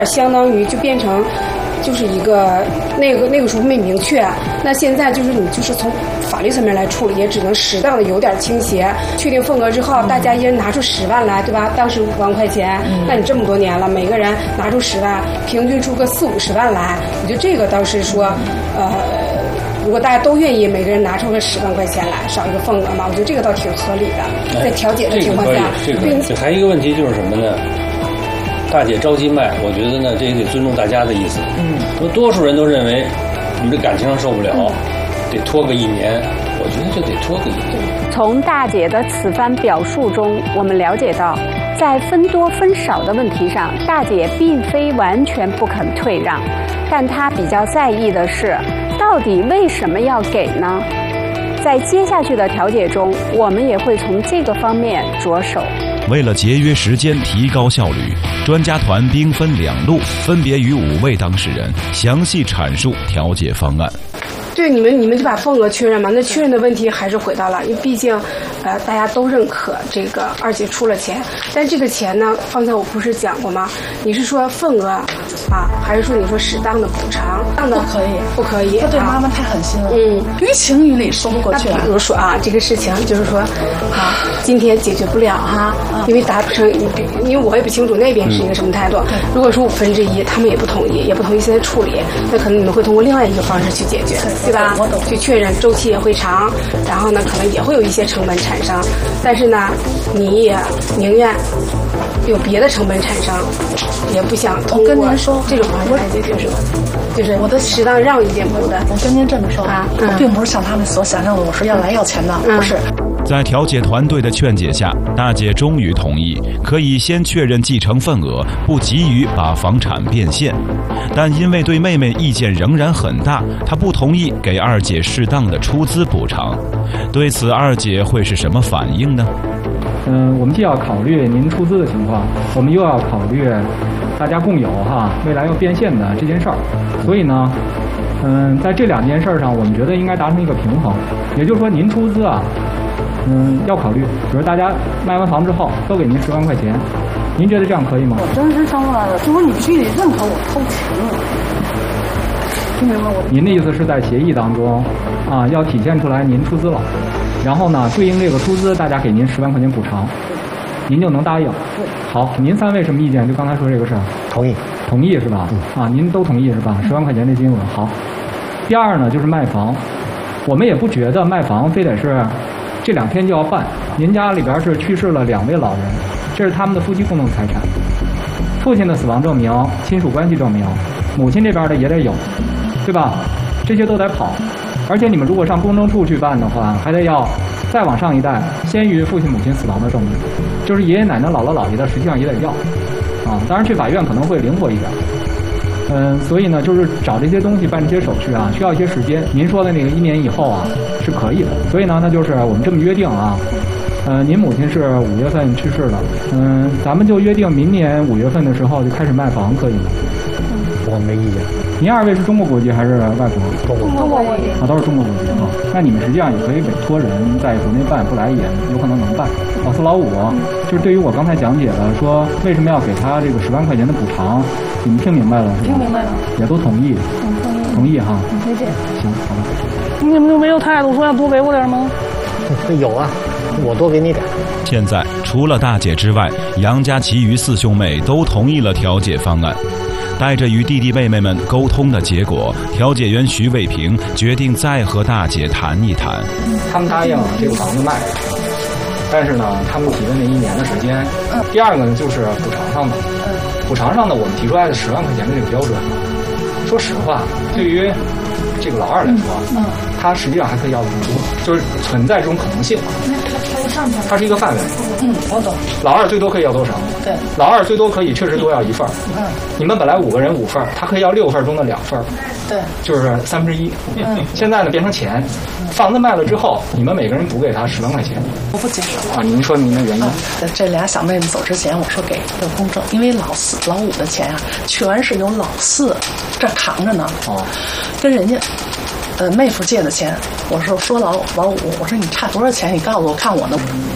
相当于就变成就是一个那个时候没明确，那现在就是你就是从法律层面来处理，也只能适当的有点倾斜。确定份额之后，大家一人拿出10万来，对吧？当时5万块钱，那你这么多年了，每个人拿出10万，平均出个40-50万来，我觉得这个倒是说，如果大家都愿意每个人拿出个10万块钱来，少一个份额嘛，我觉得这个倒挺合理的，在调解的情况下。 这还有一个问题就是什么呢？大姐着急卖，我觉得呢，这也得尊重大家的意思。多数人都认为你这感情上受不了，得拖个1年，我觉得就得拖个1年。 从大姐的此番表述中，我们了解到，在分多分少的问题上，大姐并非完全不肯退让，但她比较在意的是，到底为什么要给呢？在接下去的调解中，我们也会从这个方面着手。 为了节约时间、提高效率，专家团兵分2路，分别与5位当事人详细阐述调解方案。 对，你们就把份额确认嘛。那确认的问题还是回到了，因为毕竟，大家都认可这个二姐出了钱，但这个钱呢，方才我不是讲过吗？你是说份额啊，还是说你说适当的补偿？不可以。 他对妈妈太狠心了。于情于理说不过去。 比如说啊，这个事情就是说，今天解决不了哈，因为达不成，因为我也不清楚那边是一个什么态度。如果说1/5，他们也不同意，现在处理，那可能你们会通过另外一个方式去解决。对吧？去确认，周期也会长，然后呢，可能也会有一些成本产生，但是呢，你也宁愿有别的成本产生，也不想通过这种方式来解决，是吧？就是我的适当让一点步的。 我跟您这么说我并不是像他们所想象的，我是要来要钱的，不是。 在调解团队的劝解下，大姐终于同意可以先确认继承份额，不急于把房产变现。但因为对妹妹意见仍然很大，她不同意给二姐适当的出资补偿。对此，二姐会是什么反应呢？ 我们既要考虑您出资的情况，我们又要考虑大家共有未来要变现的这件事儿。所以呢，在这2件事上，我们觉得应该达成一个平衡。也就是说，您出资要考虑，比如大家卖完房之后都给您10万块钱，您觉得这样可以吗？ 我真是上来了，就说你必须得认可我偷钱了，听明白我？ 您的意思是在协议当中要体现出来您出资了，然后呢，对应这个出资，大家给您10万块钱补偿，您就能答应？ 对。 好，您3位什么意见？就刚才说这个事儿。同意是吧？您都同意是吧？10万块钱的金额。好。第二呢，就是卖房，我们也不觉得卖房非得是这2天就要办。您家里边是去世了2位老人，这是他们的夫妻共同财产，父亲的死亡证明、亲属关系证明，母亲这边的也得有，对吧？这些都得跑。而且你们如果上公证处去办的话，还得要再往上一代先于父亲母亲死亡的证明，就是爷爷奶奶姥姥姥爷的实际上也得要当然去法院可能会灵活一点。所以呢，就是找这些东西办这些手续需要一些时间。您说的那个1年以后是可以的。所以呢，那就是我们这么约定您母亲是5月份去世的，咱们就约定明年5月份的时候就开始卖房，可以吗？ 我没意见。 您2位是中国国籍还是外国？ 中国国籍。 都是中国国籍那你们实际上也可以委托人在国内办，不来也有可能能办。老4老5，就是对于我刚才讲解的说为什么要给他这个10万块钱的补偿，你们听明白了是吧？ 听明白了。 也都同意。同意哈。 理解。 行，好的。 你们就没有态度说要多给我点吗？ 有我多给你点。 现在除了大姐之外，杨家其余4兄妹都同意了调解方案。带着与弟弟妹妹们沟通的结果，调解员徐卫平决定再和大姐谈一谈。 他们答应这个房子卖，但是呢，他们提的那1年的时间。第二个呢，就是补偿上的。补偿上的，我们提出来的10万块钱的这个标准，说实话，对于这个老二来说，他实际上还可以要更多，就是存在这种可能性。它是一个范围。 我懂。 老二最多可以要多少？ 对。 老二最多可以确实多要1份。你们本来5个人5份，他可以要6份中的2份。 对。 就是1/3。现在呢变成钱，房子卖了之后，你们每个人补给他10万块钱。 我不接受。 您说您的原因？ 这俩小妹妹走之前，我说给要公证，因为老4老5的钱全是由老4这扛着呢。跟人家。妹夫借的钱，我说老5，我说你差多少钱？你告诉我看我的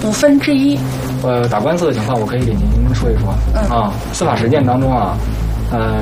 1/5。 打官司的情况，我可以给您说一说。司法实践当中